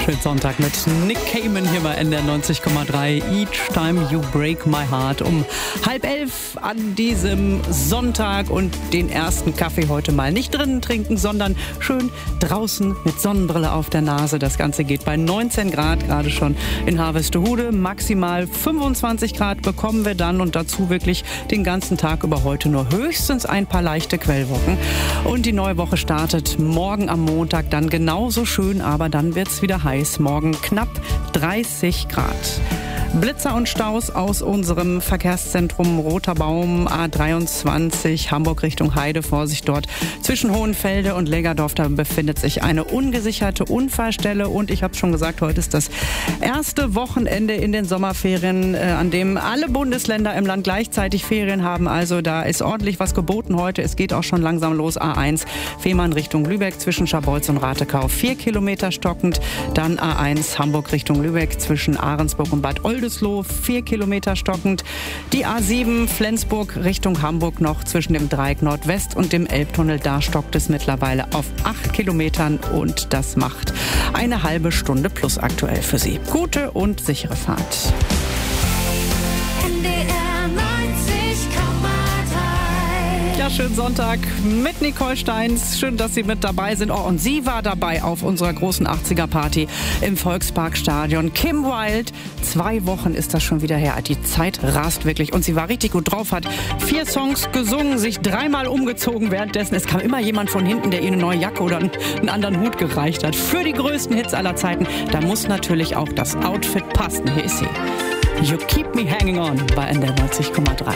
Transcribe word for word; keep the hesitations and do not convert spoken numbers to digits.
Schönen Sonntag mit Nick Cayman hier bei N D R neunzig Komma drei. Each time you break my heart. Um halb elf an diesem Sonntag und den ersten Kaffee heute mal nicht drinnen trinken, sondern schön draußen mit Sonnenbrille auf der Nase. Das Ganze geht bei neunzehn Grad, gerade schon in Harvestehude. Maximal fünfundzwanzig Grad bekommen wir dann und dazu wirklich den ganzen Tag über heute nur höchstens ein paar leichte Quellwolken. Und die neue Woche startet morgen am Montag dann genauso schön, aber dann wird's wieder heiß. Morgen knapp dreißig Grad. Blitzer und Staus aus unserem Verkehrszentrum Roter Baum A dreiundzwanzig Hamburg Richtung Heide. Vorsicht dort zwischen Hohenfelde und Lägerdorf. Da befindet sich eine ungesicherte Unfallstelle. Und ich habe schon gesagt, heute ist das erste Wochenende in den Sommerferien, äh, an dem alle Bundesländer im Land gleichzeitig Ferien haben. Also da ist ordentlich was geboten heute. Es geht auch schon langsam los. A eins Fehmarn Richtung Lübeck zwischen Scharbeutz und Ratekau. Vier Kilometer stockend. Dann A eins Hamburg Richtung Lübeck zwischen Ahrensburg und Bad Oldesloe. Vier Kilometer stockend. Die A sieben Flensburg Richtung Hamburg noch zwischen dem Dreieck Nordwest und dem Elbtunnel. Da stockt es mittlerweile auf acht Kilometern und das macht eine halbe Stunde plus aktuell für Sie. Gute und sichere Fahrt. Ja, schönen Sonntag mit Nicole Steins. Schön, dass Sie mit dabei sind. Oh, und sie war dabei auf unserer großen achtziger-Party im Volksparkstadion. Kim Wilde. Zwei Wochen ist das schon wieder her. Die Zeit rast wirklich. Und sie war richtig gut drauf, hat vier Songs gesungen, sich dreimal umgezogen währenddessen. Es kam immer jemand von hinten, der ihr eine neue Jacke oder einen anderen Hut gereicht hat. Für die größten Hits aller Zeiten. Da muss natürlich auch das Outfit passen. Hier ist sie. You Keep Me Hanging On bei N D R neunzig Komma drei.